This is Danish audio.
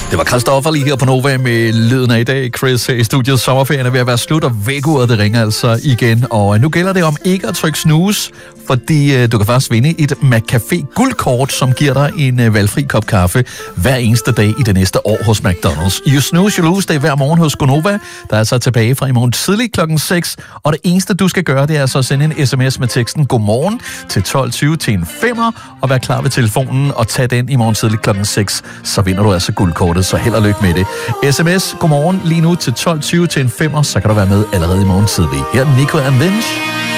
Det var Christoffer lige her på Nova med lyden af i dag. Chris her i studiet. Sommerferien er ved at være slut, og vækkeuret det ringer altså igen. Og nu gælder det om ikke at trykke snooze, fordi du kan faktisk vinde et McCafé guldkort, som giver dig en valgfri kop kaffe hver eneste dag i det næste år hos McDonald's. You snooze, you lose, det er hver morgen hos Gonova, der er altså tilbage fra i morgen tidlig klokken 6. Og det eneste, du skal gøre, det er altså at sende en sms med teksten Godmorgen til 12.20 til en 5'er, og vær klar ved telefonen og tag den i morgen tidlig klokken 6. Så vinder du altså guldkortet, så held og lykke med det. SMS Godmorgen lige nu til 12.20 til en 5'er, så kan du være med allerede i morgen tidlig. Her er Nico and Vinch.